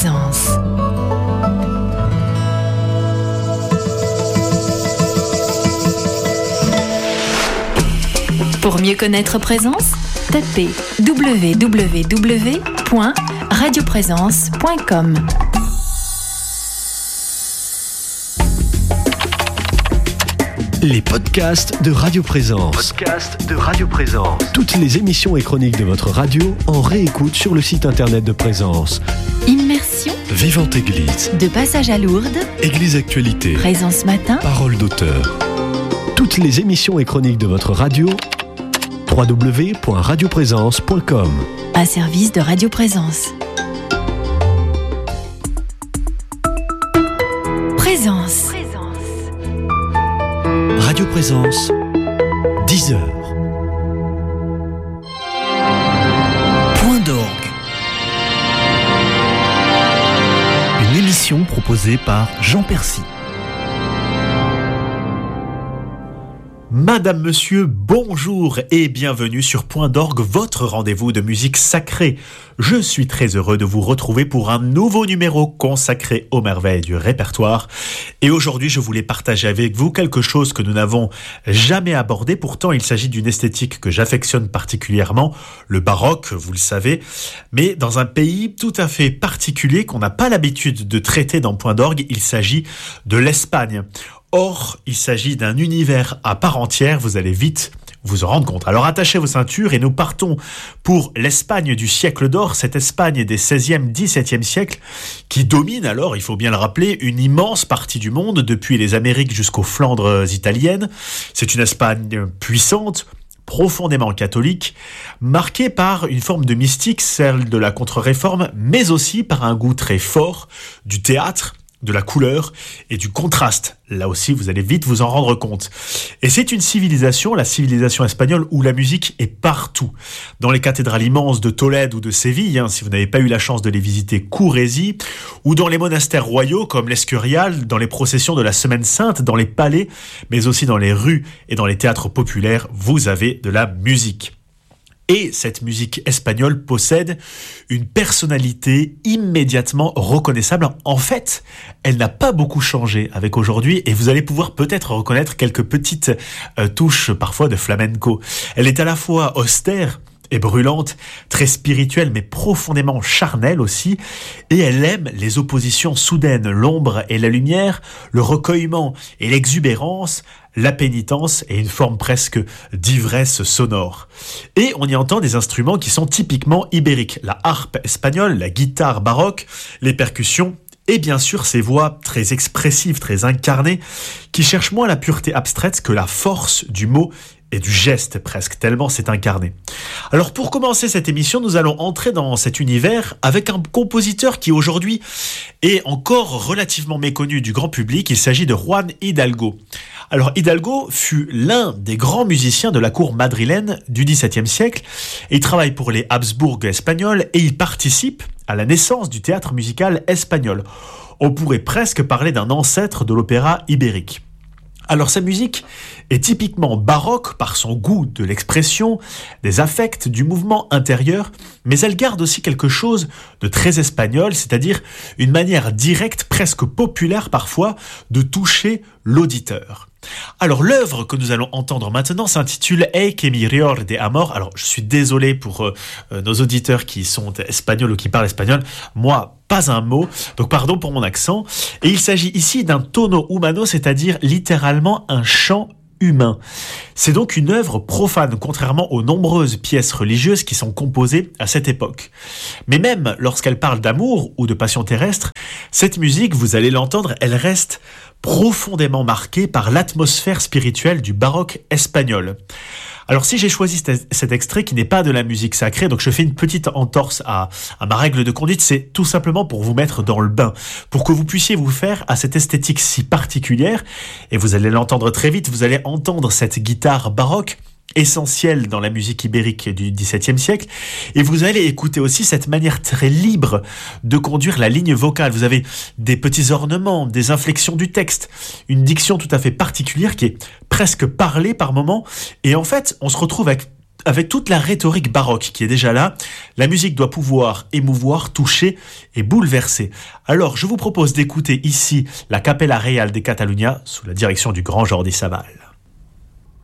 Présence. Pour mieux connaître Présence, tapez www.radioprésence.com. Les podcasts de Radio Présence. Toutes les émissions et chroniques de votre radio en réécoute sur le site internet de Présence. Immersion, Vivante Église, de passage à Lourdes, Église Actualité, Présence Matin, Parole d'auteur. Toutes les émissions et chroniques de votre radio, www.radioprésence.com. un service de Radio Présence. Présence. Radio Présence, 10h. Point d'orgue. Une émission proposée par Jean Percy. Madame, monsieur, bonjour et bienvenue sur Point d'orgue, votre rendez-vous de musique sacrée. Je suis très heureux de vous retrouver pour un nouveau numéro consacré aux merveilles du répertoire. Et aujourd'hui, je voulais partager avec vous quelque chose que nous n'avons jamais abordé. Pourtant, il s'agit d'une esthétique que j'affectionne particulièrement, le baroque, vous le savez, mais dans un pays tout à fait particulier qu'on n'a pas l'habitude de traiter dans Point d'orgue. Il s'agit de l'Espagne. Or, il s'agit d'un univers à part entière, vous allez vite vous en rendre compte. Alors attachez vos ceintures et nous partons pour l'Espagne du siècle d'or, cette Espagne des 16e, 17e siècles, qui domine alors, il faut bien le rappeler, une immense partie du monde, depuis les Amériques jusqu'aux Flandres italiennes. C'est une Espagne puissante, profondément catholique, marquée par une forme de mystique, celle de la contre-réforme, mais aussi par un goût très fort du théâtre, de la couleur et du contraste. Là aussi, vous allez vite vous en rendre compte. Et c'est une civilisation, la civilisation espagnole, où la musique est partout. Dans les cathédrales immenses de Tolède ou de Séville, si vous n'avez pas eu la chance de les visiter, courez-y, ou dans les monastères royaux comme l'Escurial, dans les processions de la Semaine Sainte, dans les palais, mais aussi dans les rues et dans les théâtres populaires, vous avez de la musique. Et cette musique espagnole possède une personnalité immédiatement reconnaissable. En fait, elle n'a pas beaucoup changé avec aujourd'hui et vous allez pouvoir peut-être reconnaître quelques petites touches parfois de flamenco. Elle est à la fois austère et brûlante, très spirituelle mais profondément charnelle aussi, et elle aime les oppositions soudaines, l'ombre et la lumière, le recueillement et l'exubérance, la pénitence et une forme presque d'ivresse sonore. Et on y entend des instruments qui sont typiquement ibériques, la harpe espagnole, la guitare baroque, les percussions, et bien sûr ces voix très expressives, très incarnées, qui cherchent moins la pureté abstraite que la force du mot et du geste presque, tellement c'est incarné. Alors pour commencer cette émission, nous allons entrer dans cet univers avec un compositeur qui aujourd'hui est encore relativement méconnu du grand public. Il s'agit de Juan Hidalgo. Alors Hidalgo fut l'un des grands musiciens de la cour madrilène du XVIIe siècle. Et il travaille pour les Habsbourg espagnols et il participe à la naissance du théâtre musical espagnol. On pourrait presque parler d'un ancêtre de l'opéra ibérique. Alors sa musique est typiquement baroque par son goût de l'expression, des affects, du mouvement intérieur, mais elle garde aussi quelque chose de très espagnol, c'est-à-dire une manière directe, presque populaire parfois, de toucher l'auditeur. Alors l'œuvre que nous allons entendre maintenant s'intitule Ei que mi rior de amor. Alors je suis désolé pour nos auditeurs qui sont espagnols ou qui parlent espagnol, moi pas un mot, donc pardon pour mon accent. Et il s'agit ici d'un tono humano, c'est-à-dire littéralement un chant humain. C'est donc une œuvre profane, contrairement aux nombreuses pièces religieuses qui sont composées à cette époque. Mais même lorsqu'elle parle d'amour ou de passion terrestre, cette musique, vous allez l'entendre, elle reste profondément marquée par l'atmosphère spirituelle du baroque espagnol. Alors si j'ai choisi cet extrait qui n'est pas de la musique sacrée, donc je fais une petite entorse à ma règle de conduite, c'est tout simplement pour vous mettre dans le bain, pour que vous puissiez vous faire à cette esthétique si particulière, et vous allez l'entendre très vite, vous allez entendre cette guitare baroque, essentielle dans la musique ibérique du XVIIe siècle, et vous allez écouter aussi cette manière très libre de conduire la ligne vocale. Vous avez des petits ornements, des inflexions du texte, une diction tout à fait particulière qui est presque parlée par moments, et en fait on se retrouve avec avec toute la rhétorique baroque qui est déjà là, la musique doit pouvoir émouvoir, toucher et bouleverser. Alors, je vous propose d'écouter ici la Capella Real de Catalunya sous la direction du grand Jordi Savall.